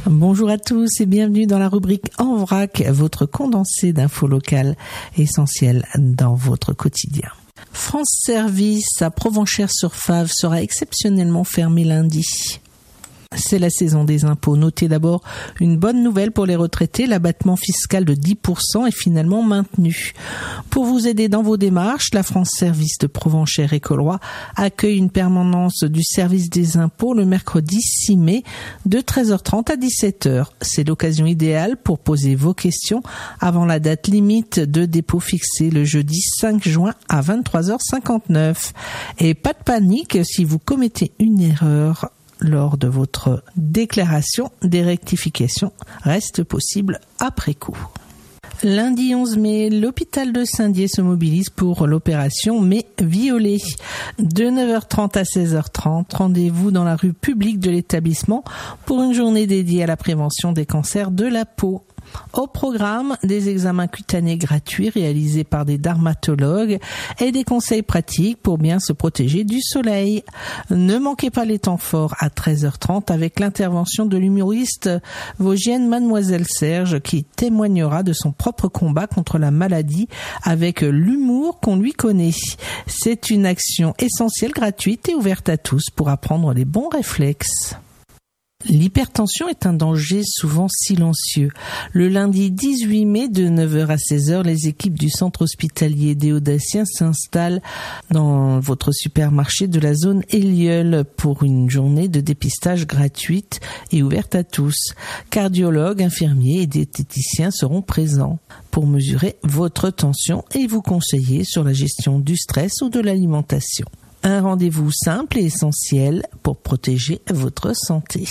Bonjour à tous et bienvenue dans la rubrique En Vrac, votre condensé d'infos locales essentielles dans votre quotidien. France Service à Provenchères-sur-Fave sera exceptionnellement fermé lundi. C'est la saison des impôts. Notez d'abord une bonne nouvelle pour les retraités. L'abattement fiscal de 10% est finalement maintenu. Pour vous aider dans vos démarches, la France Service de Provenchères et Colroy accueille une permanence du service des impôts le mercredi 6 mai de 13h30 à 17h. C'est l'occasion idéale pour poser vos questions avant la date limite de dépôt fixée le jeudi 5 juin à 23h59. Et pas de panique si vous commettez une erreur lors de votre déclaration, des rectifications restent possibles après coup. Lundi 11 mai, l'hôpital de Saint-Dié se mobilise pour l'opération Mais Violet. De 9h30 à 16h30, rendez-vous dans la rue publique de l'établissement pour une journée dédiée à la prévention des cancers de la peau. Au programme, des examens cutanés gratuits réalisés par des dermatologues et des conseils pratiques pour bien se protéger du soleil. Ne manquez pas les temps forts à 13h30 avec l'intervention de l'humoriste vosgienne Mademoiselle Serge qui témoignera de son propre combat contre la maladie avec l'humour qu'on lui connaît. C'est une action essentielle, gratuite et ouverte à tous pour apprendre les bons réflexes. L'hypertension est un danger souvent silencieux. Le lundi 18 mai de 9h à 16h, les équipes du centre hospitalier des Audaciens s'installent dans votre supermarché de la zone Élieul pour une journée de dépistage gratuite et ouverte à tous. Cardiologues, infirmiers et diététiciens seront présents pour mesurer votre tension et vous conseiller sur la gestion du stress ou de l'alimentation. Un rendez-vous simple et essentiel pour protéger votre santé.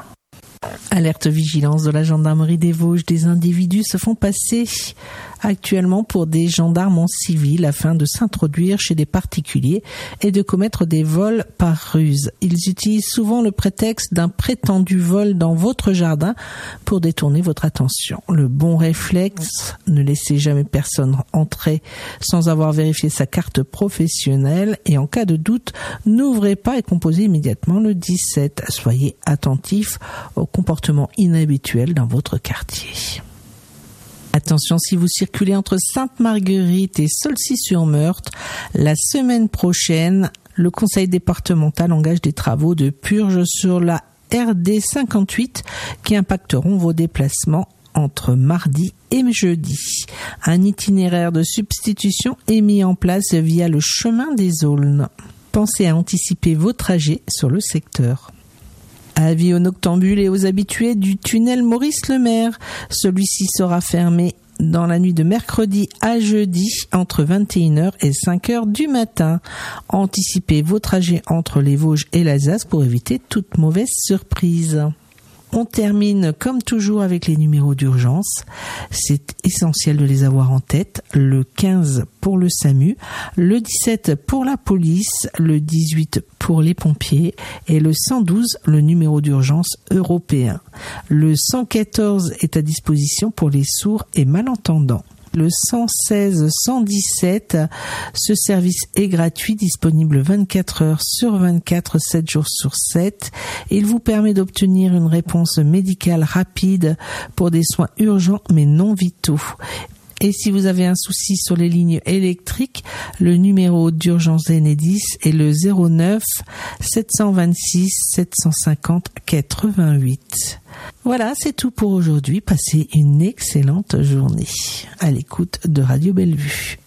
Alerte vigilance de la gendarmerie des Vosges. Des individus se font passer actuellement pour des gendarmes en civil afin de s'introduire chez des particuliers et de commettre des vols par ruse. Ils utilisent souvent le prétexte d'un prétendu vol dans votre jardin pour détourner votre attention. Le bon réflexe, ne laissez jamais personne entrer sans avoir vérifié sa carte professionnelle et en cas de doute, n'ouvrez pas et composez immédiatement le 17. Soyez attentifs aux comportements inhabituels dans votre quartier. Attention, si vous circulez entre Sainte-Marguerite et Saulcy-sur-Meurthe, la semaine prochaine, le conseil départemental engage des travaux de purge sur la RD 58 qui impacteront vos déplacements entre mardi et jeudi. Un itinéraire de substitution est mis en place via le chemin des Aulnes. Pensez à anticiper vos trajets sur le secteur. Avis aux noctambules et aux habitués du tunnel Maurice-Lemaire. Celui-ci sera fermé dans la nuit de mercredi à jeudi entre 21h et 5h du matin. Anticipez vos trajets entre les Vosges et l'Alsace pour éviter toute mauvaise surprise. On termine comme toujours avec les numéros d'urgence. C'est essentiel de les avoir en tête. Le 15 pour le SAMU, le 17 pour la police, le 18 pour les pompiers et le 112, le numéro d'urgence européen. Le 114 est à disposition pour les sourds et malentendants. Le 116-117, ce service est gratuit, disponible 24 heures sur 24, 7 jours sur 7. Il vous permet d'obtenir une réponse médicale rapide pour des soins urgents mais non vitaux. Et si vous avez un souci sur les lignes électriques, le numéro d'urgence Enedis est le 09 726 750 88. Voilà, c'est tout pour aujourd'hui. Passez une excellente journée à l'écoute de Radio Bellevue.